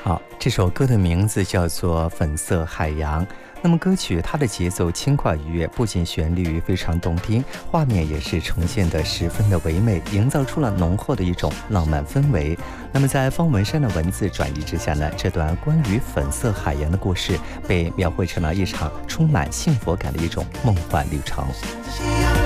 好，这首歌的名字叫做《粉色海洋》。那么歌曲它的节奏轻快愉悦，不仅旋律非常动听，画面也是呈现得十分的唯美，营造出了浓厚的一种浪漫氛围。那么在方文山的文字转移之下呢，这段关于粉色海洋的故事被描绘成了一场充满幸福感的一种梦幻旅程。